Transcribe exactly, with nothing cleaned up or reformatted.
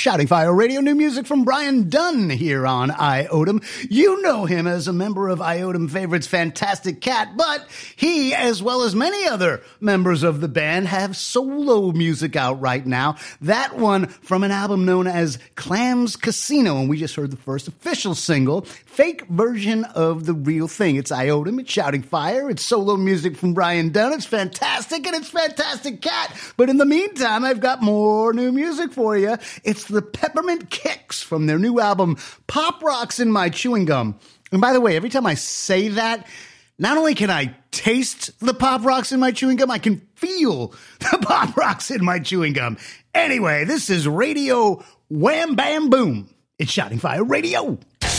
Shouting Fire Radio, new music from Brian Dunn here on Iotum. You know him as a member of Iotum favorites Fantastic Cat, but he, as well as many other members of the band, have solo music out right now. That one from an album known as Clams Casino, and we just heard the first official single, fake version of the real thing. It's Iotum, it's Shouting Fire, it's solo music from Brian Dunn, it's fantastic, and it's Fantastic Cat. But in the meantime, I've got more new music for you. It's the Peppermint Kicks from their new album, Pop Rocks in My Chewing Gum. And by the way, every time I say that, not only can I taste the Pop Rocks in my chewing gum, I can feel the Pop Rocks in my chewing gum. Anyway, this is Radio Wham Bam Boom. It's Shouting Fire Radio.